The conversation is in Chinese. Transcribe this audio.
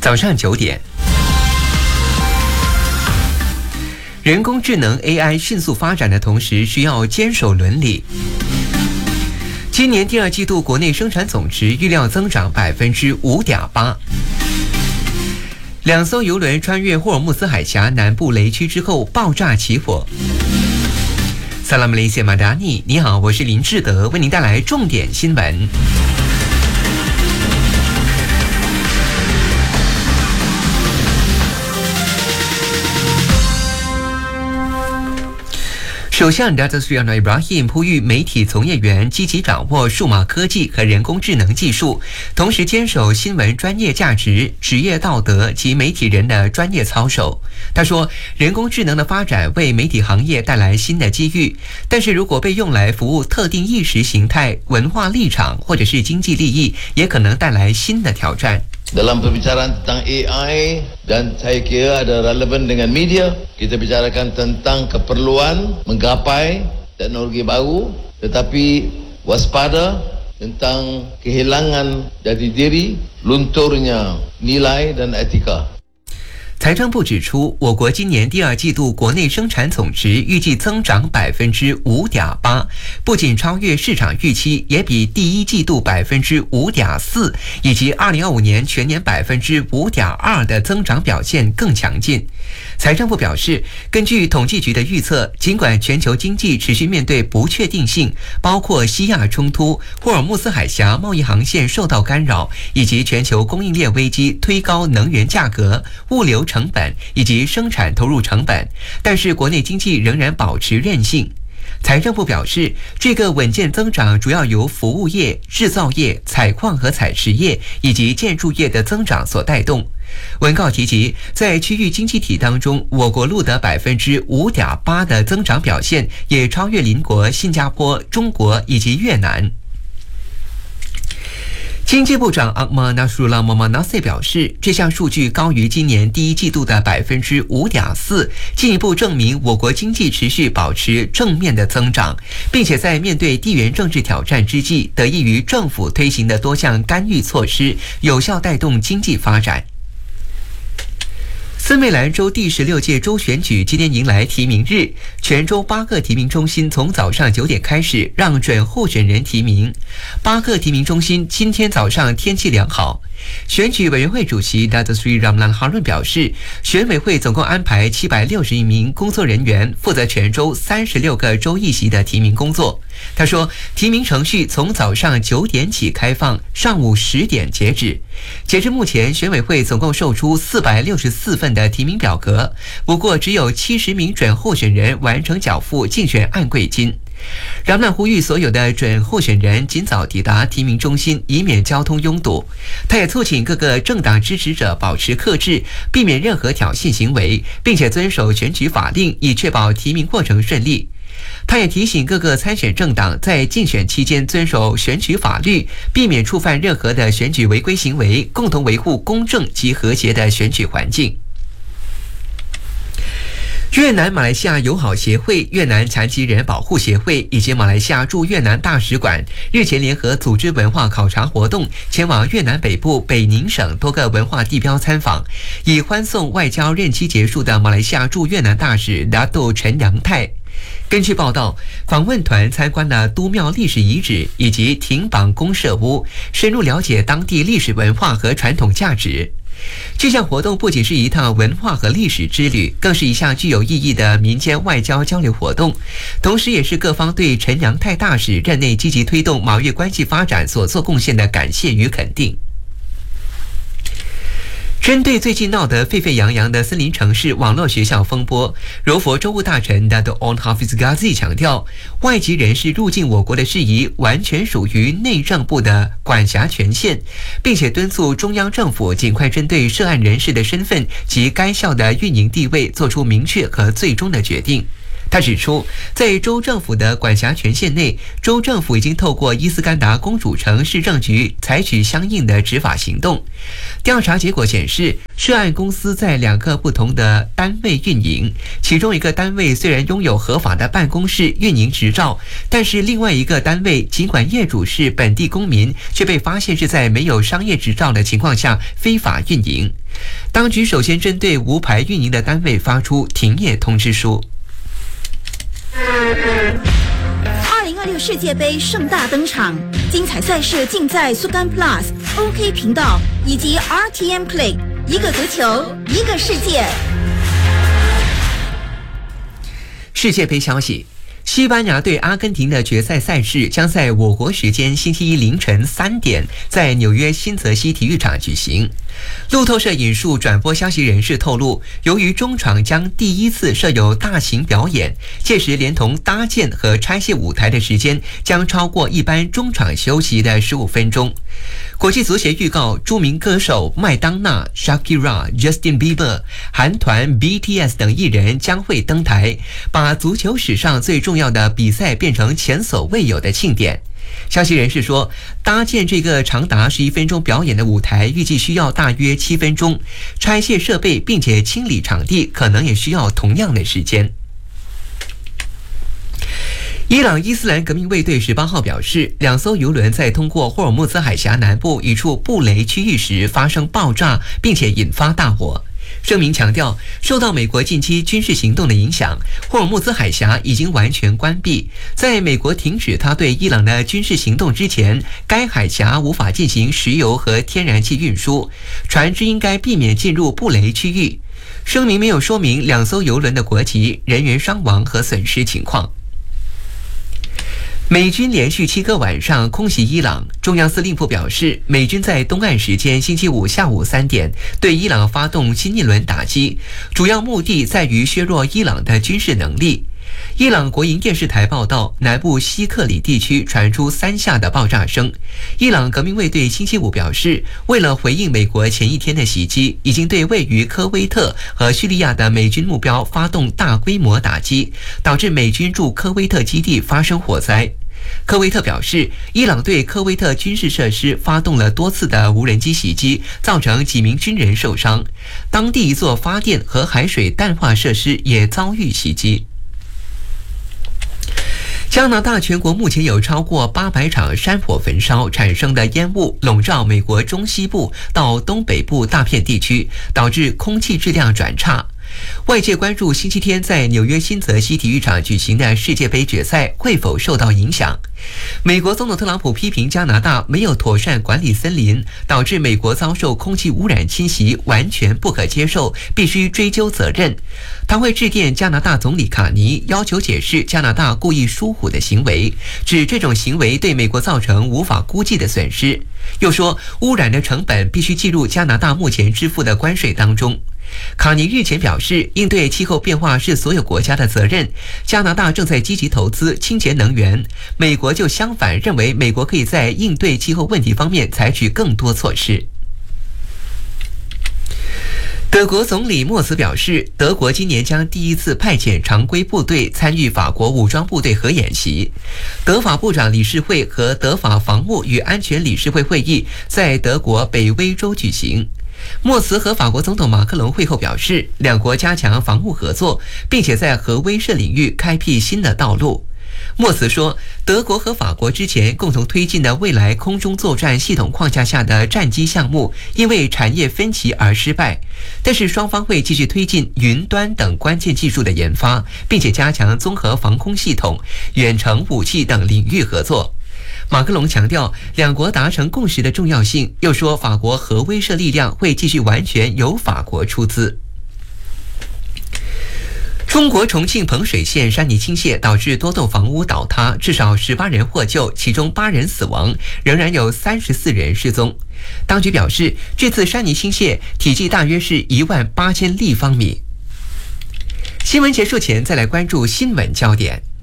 早上9点，人工智能 AI 迅速发展的同时，需要坚守伦理。今年第二季度国内生产总值预料增长5.8%。2艘邮轮穿越霍尔木斯海峡南部雷区之后爆炸起火。萨拉姆雷谢马达尼，你好，我是林志德，为您带来重点新闻。首相 Datuk Seri Anwar Ibrahim 呼吁媒体从业员积极掌握数码科技和人工智能技术，同时坚守新闻专业价值、职业道德及媒体人的专业操守。他说，人工智能的发展为媒体行业带来新的机遇，但是如果被用来服务特定意识形态、文化立场或者是经济利益，也可能带来新的挑战。 Dalam perbicaraan tentang AI dan saya kira ada relevan dengan media, kita bicarakan tentang keperluan menggapai teknologi baru tetapi waspada tentang kehilangan jati diri, lunturnya nilai dan etika。 财政部指出，我国今年第二季度国内生产总值预计增长5.8%，不仅超越市场预期，也比第一季度5.4%以及2025年全年5.2%的增长表现更强劲。财政部表示，根据统计局的预测，尽管全球经济持续面对不确定性，包括西亚冲突、霍尔木斯海峡贸易航线受到干扰，以及全球供应链危机推高能源价格、物流成本以及生产投入成本，但是国内经济仍然保持韧性。财政部表示，这个稳健增长主要由服务业、制造业、采矿和采石业以及建筑业的增长所带动。文告提及，在区域经济体当中，我国录得5.8%的增长表现，也超越邻国新加坡、中国以及越南。经济部长 Ahmad Nasrullah Mohamad Nasir 表示，这项数据高于今年第一季度的5.4%，进一步证明我国经济持续保持正面的增长，并且在面对地缘政治挑战之际，得益于政府推行的多项干预措施，有效带动经济发展。斯美兰州第16届州选举今天迎来提名日，全州8个提名中心从早上9点开始让准候选人提名。8个提名中心今天早上天气良好。选举委员会主席 Datuk Seri Ramlan Harun 表示，选委会总共安排761名工作人员负责全州36个州议席的提名工作。他说，提名程序从早上9点起开放，上午10点截止。截至目前，选委会总共售出464份的提名表格，不过只有70名准候选人完成缴付竞选按柜金。让曼呼吁所有的准候选人尽早抵达提名中心，以免交通拥堵。他也促请各个政党支持者保持克制，避免任何挑衅行为，并且遵守选举法令，以确保提名过程顺利。他也提醒各个参选政党在竞选期间遵守选举法律，避免触犯任何的选举违规行为，共同维护公正及和谐的选举环境。越南马来西亚友好协会、越南残疾人保护协会以及马来西亚驻越南大使馆日前联合组织文化考察活动，前往越南北部北宁省多个文化地标参访，以欢送外交任期结束的马来西亚驻越南大使Dato陈阳泰。根据报道，访问团参观了都庙历史遗址以及亭榜公社屋，深入了解当地历史文化和传统价值。这项活动不仅是一趟文化和历史之旅，更是一项具有意义的民间外交交流活动，同时也是各方对陈阳泰大使任内积极推动马越关系发展所做贡献的感谢与肯定。针对最近闹得沸沸扬扬的森林城市网络学校风波，柔佛州务大臣 Dato Onn Hafiz Ghazi 强调，外籍人士入境我国的事宜完全属于内政部的管辖权限，并且敦促中央政府尽快针对涉案人士的身份及该校的运营地位做出明确和最终的决定。他指出，在州政府的管辖权限内，州政府已经透过伊斯干达公主城市政局采取相应的执法行动。调查结果显示，涉案公司在2个不同的单位运营，其中一个单位虽然拥有合法的办公室运营执照，但是另外一个单位尽管业主是本地公民，却被发现是在没有商业执照的情况下非法运营。 当局首先针对无牌运营的单位发出停业通知书。 2026世界杯盛大登场，精彩赛事尽在苏干 Plus、OK 频道以及 RTM Play， 一个足球，一个世界。 世界杯消息。西班牙对阿根廷的决赛赛事将在我国时间星期一凌晨3点在纽约新泽西体育场举行。路透社引述转播消息人士透露，由于中场将第一次设有大型表演，届时连同搭建和拆卸舞台的时间将超过一般中场休息的15分钟。国际足协预告，著名歌手麦当娜、Shakira、Justin Bieber、韩团 BTS 等艺人将会登台，把足球史上最重要的比赛变成前所未有的庆典。消息人士说，搭建这个长达11分钟表演的舞台预计需要大约7分钟，拆卸设备并且清理场地可能也需要同样的时间。伊朗伊斯兰革命卫队18号表示，2艘油轮在通过霍尔木兹海峡南部一处布雷区域时发生爆炸，并且引发大火。声明强调，受到美国近期军事行动的影响，霍尔木兹海峡已经完全关闭。在美国停止他对伊朗的军事行动之前，该海峡无法进行石油和天然气运输，船只应该避免进入布雷区域。声明没有说明2艘油轮的国籍、人员伤亡和损失情况。美军连续7个晚上空袭伊朗，中央司令部表示，美军在东岸时间星期五下午3点对伊朗发动新一轮打击，主要目的在于削弱伊朗的军事能力。伊朗国营电视台报道，南部西克里地区传出3下的爆炸声。伊朗革命卫队星期五表示，为了回应美国前一天的袭击，已经对位于科威特和叙利亚的美军目标发动大规模打击，导致美军驻科威特基地发生火灾。科威特表示，伊朗对科威特军事设施发动了多次的无人机袭击，造成几名军人受伤。当地一座发电和海水淡化设施也遭遇袭击。加拿大全国目前有超过800场山火焚烧产生的烟雾笼罩美国中西部到东北部大片地区，导致空气质量转差。外界关注星期天在纽约新泽西体育场举行的世界杯决赛会否受到影响。美国总统特朗普批评加拿大没有妥善管理森林，导致美国遭受空气污染侵袭，完全不可接受，必须追究责任。他会致电加拿大总理卡尼，要求解释加拿大故意疏忽的行为，指这种行为对美国造成无法估计的损失。又说，污染的成本必须计入加拿大目前支付的关税当中。卡尼日前表示，应对气候变化是所有国家的责任，加拿大正在积极投资清洁能源，美国就相反认为美国可以在应对气候问题方面采取更多措施。德国总理默茨表示，德国今年将第一次派遣常规部队参与法国武装部队核演习。德法部长理事会和德法防务与安全理事会会议在德国北威州举行。默茨和法国总统马克龙会后表示，两国加强防务合作，并且在核威慑领域开辟新的道路。默茨说，德国和法国之前共同推进的未来空中作战系统框架下的战机项目因为产业分歧而失败，但是双方会继续推进云端等关键技术的研发，并且加强综合防空系统、远程武器等领域合作。马克龙强调两国达成共识的重要性，又说法国核威慑力量会继续完全由法国出资。中国重庆彭水县山泥倾泻导致多栋房屋倒塌，至少18人获救，其中8人死亡，仍然有34人失踪。当局表示，这次山泥倾泻体积大约是18000立方米。新闻结束前，再来关注新闻焦点。